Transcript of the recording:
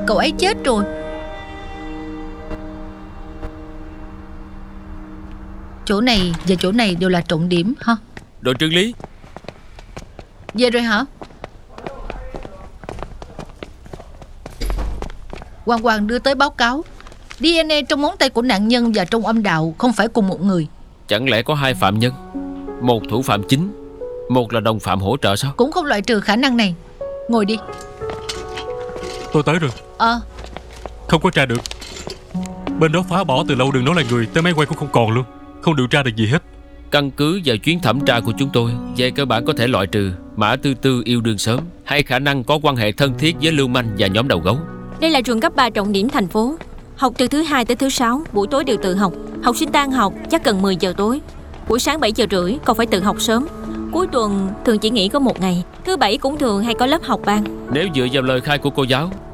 Cậu ấy chết rồi. Chỗ này và chỗ này đều là trọng điểm ha. Đội trưởng Lý. Về rồi hả? Hoàng Hoàng đưa tới báo cáo. DNA trong ngón tay của nạn nhân và trong âm đạo không phải cùng một người. Chẳng lẽ có hai phạm nhân, một thủ phạm chính, một là đồng phạm hỗ trợ sao? Cũng không loại trừ khả năng này. Ngồi đi. Tôi tới rồi. Không có tra được. Bên đó phá bỏ từ lâu, đừng nói là người, tới máy quay cũng không còn luôn. Không điều tra được gì hết. Căn cứ vào chuyến thẩm tra của chúng tôi, về cơ bản có thể loại trừ Mã Tư Tư yêu đương sớm hay khả năng có quan hệ thân thiết với lưu manh và nhóm đầu gấu. Đây là trường cấp 3 trọng điểm thành phố. Học từ thứ 2 tới thứ 6, buổi tối đều tự học. Học sinh tan học chắc cần 10 giờ tối. Buổi sáng 7 giờ rưỡi còn phải tự học sớm. Cuối tuần thường chỉ nghỉ có một ngày. Thứ 7 cũng thường hay có lớp học ban. Nếu dựa vào lời khai của cô giáo,